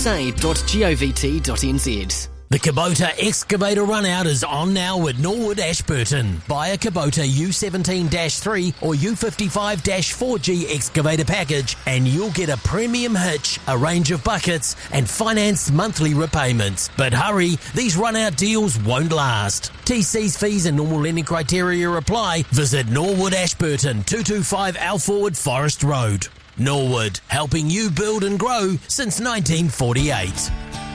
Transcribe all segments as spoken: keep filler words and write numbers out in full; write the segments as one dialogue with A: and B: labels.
A: s a dot govt dot n z.
B: The Kubota Excavator Runout is on now at Norwood Ashburton. Buy a Kubota U seventeen dash three or U fifty-five dash four G excavator package and you'll get a premium hitch, a range of buckets and financed monthly repayments. But hurry, these runout deals won't last. T Cs, fees and normal lending criteria apply. Visit Norwood Ashburton, two twenty-five Alforward Forest Road. Norwood, helping you build and grow since nineteen forty-eight.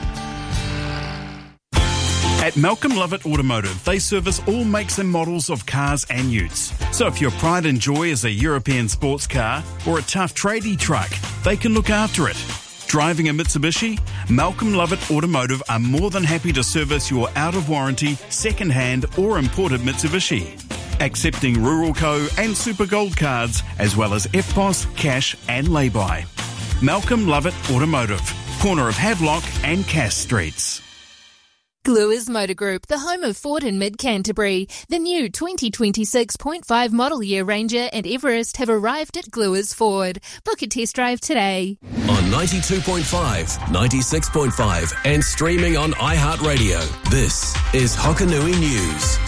C: At Malcolm Lovett Automotive, they service all makes and models of cars and utes. So if your pride and joy is a European sports car or a tough tradie truck, they can look after it. Driving a Mitsubishi? Malcolm Lovett Automotive are more than happy to service your out-of-warranty, second-hand or imported Mitsubishi. Accepting Rural Co and Super Gold cards, as well as F P O S, cash and lay-by. Malcolm Lovett Automotive, corner of Havelock and Cass Streets.
D: Gluers Motor Group, the home of Ford and Mid-Canterbury. The new twenty twenty-six point five model year Ranger and Everest have arrived at Gluers Ford. Book a test drive today.
E: On ninety-two point five, ninety-six point five and streaming on iHeartRadio, this is Hokanui News.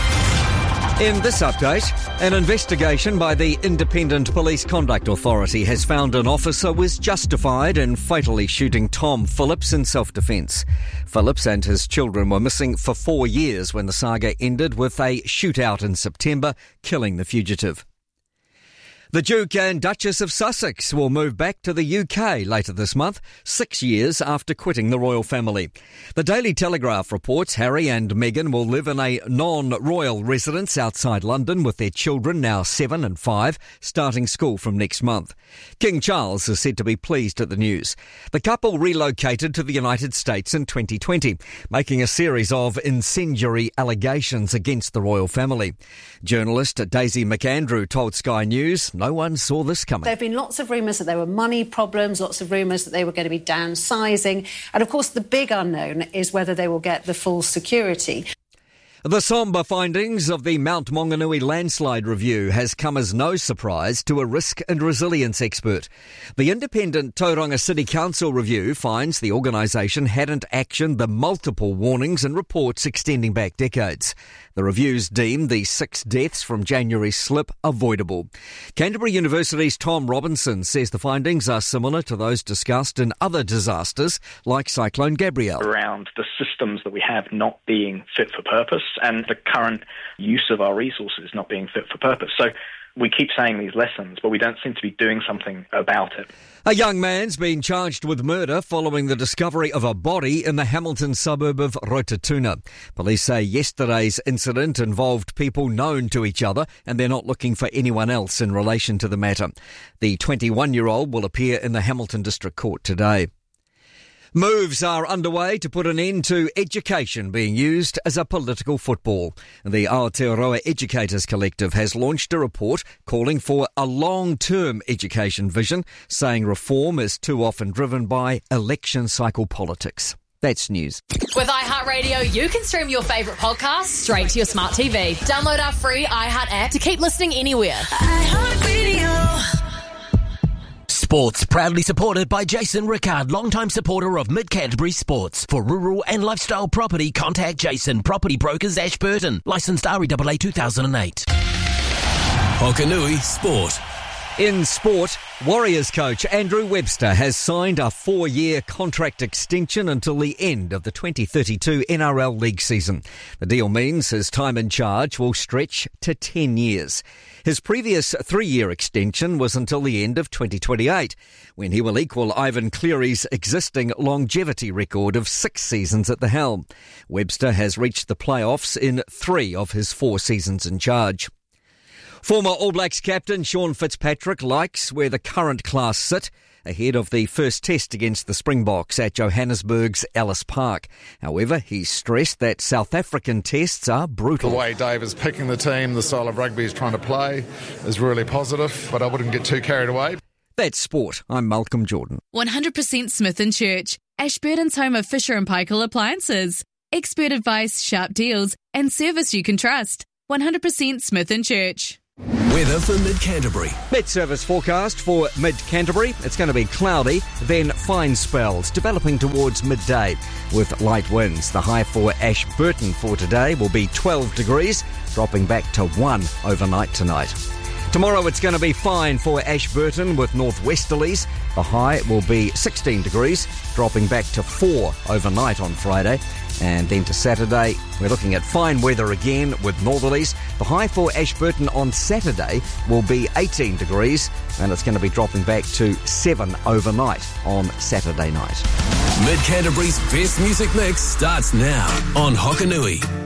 F: In this update, an investigation by the Independent Police Conduct Authority has found an officer was justified in fatally shooting Tom Phillips in self-defence. Phillips and his children were missing for four years when the saga ended with a shootout in September, killing the fugitive. The Duke and Duchess of Sussex will move back to the U K later this month, six years after quitting the royal family. The Daily Telegraph reports Harry and Meghan will live in a non-royal residence outside London with their children, now seven and five, starting school from next month. King Charles is said to be pleased at the news. The couple relocated to the United States in twenty twenty, making a series of incendiary allegations against the royal family. Journalist Daisy McAndrew told Sky News no one saw this coming.
G: There have been lots of rumours that there were money problems, lots of rumours that they were going to be downsizing. And, of course, the big unknown is whether they will get the full security.
F: The sombre findings of the Mount Maunganui landslide review has come as no surprise to a risk and resilience expert. The independent Tauranga City Council review finds the organisation hadn't actioned the multiple warnings and reports extending back decades. The review's deemed the six deaths from January's slip avoidable. Canterbury University's Tom Robinson says the findings are similar to those discussed in other disasters like Cyclone Gabrielle.
H: Around the systems that we have not being fit for purpose and the current use of our resources not being fit for purpose. So we keep saying these lessons, but we don't seem to be doing something about it.
F: A young man's been charged with murder following the discovery of a body in the Hamilton suburb of Rotatuna. Police say yesterday's incident involved people known to each other and they're not looking for anyone else in relation to the matter. The twenty-one-year-old will appear in the Hamilton District Court today. Moves are underway to put an end to education being used as a political football. The Aotearoa Educators Collective has launched a report calling for a long-term education vision, saying reform is too often driven by election cycle politics. That's news.
I: With iHeartRadio, you can stream your favourite podcasts straight to your smart T V. Download our free iHeart app to keep listening anywhere.
B: iHeartRadio. Sports, proudly supported by Jason Rickard, longtime supporter of Mid-Canterbury Sports. For rural and lifestyle property, contact Jason, Property Brokers, Ashburton. Licensed R E A A two thousand eight.
E: Hokanui Sport.
F: In sport, Warriors coach Andrew Webster has signed a four-year contract extension until the end of the twenty thirty-two N R L League season. The deal means his time in charge will stretch to ten years. His previous three-year extension was until the end of twenty twenty-eight, when he will equal Ivan Cleary's existing longevity record of six seasons at the helm. Webster has reached the playoffs in three of his four seasons in charge. Former All Blacks captain Sean Fitzpatrick likes where the current class sit ahead of the first test against the Springboks at Johannesburg's Ellis Park. However, he stressed that South African tests are brutal.
J: The way Dave is picking the team, the style of rugby he's trying to play is really positive, but I wouldn't get too carried away.
F: That's sport. I'm Malcolm Jordan.
K: one hundred percent Smith and Church, Ashburton's home of Fisher and Paykel appliances. Expert advice, sharp deals and service you can trust. one hundred percent Smith and Church.
E: Weather for Mid-Canterbury.
F: Met Service forecast for Mid-Canterbury. It's going to be cloudy, then fine spells, developing towards midday with light winds. The high for Ashburton for today will be twelve degrees, dropping back to one overnight tonight. Tomorrow it's going to be fine for Ashburton with northwesterlies. The high will be sixteen degrees, dropping back to four overnight on Friday. And then to Saturday, we're looking at fine weather again with northerlies. The high for Ashburton on Saturday will be eighteen degrees, and it's going to be dropping back to seven overnight on Saturday night.
E: Mid-Canterbury's best music mix starts now on Hokanui.